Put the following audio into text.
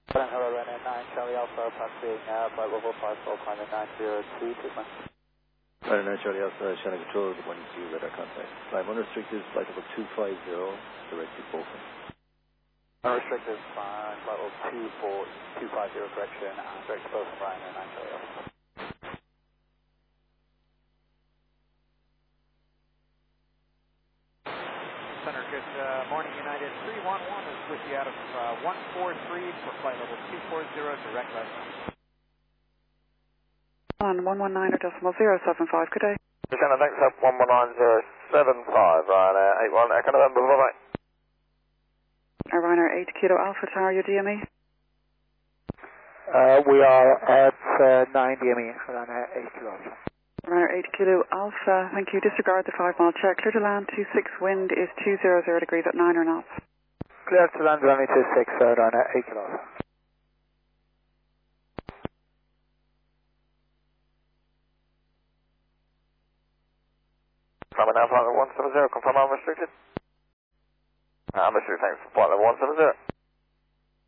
Hello, Ryanair 9 Charlie Alpha, passing flight level 54, climbing 902, Sigma. Ryanair Charlie Alpha, channel control, 1 radar contact. Climb unrestricted, flight level 250, directed Bolton. Unrestricted, flight level 250, correction, and direct to Bolton, Ryanair 9 Charlie Alpha. Center, good morning. United 311 is with you out of 143 for flight level 240, direct left. On 119.075, good day. Lieutenant, thanks up 119075, Ryanair 81, Echo November, bye-bye. Ryanair 8 Kilo Alpha Tower, your DME. We are at 9 DME, Ryanair 8 Kilo Alpha. Ryanair 8 Kilo Alpha, thank you. Disregard the 5-mile check. Clear to land 26, wind is 200 degrees at 9 or knots. Clear to land runway 26, Ryanair 8 Kilo Alpha. Climbing now, flight level 170, confirm I'm restricted. I'm restricted, thanks for flight level 170.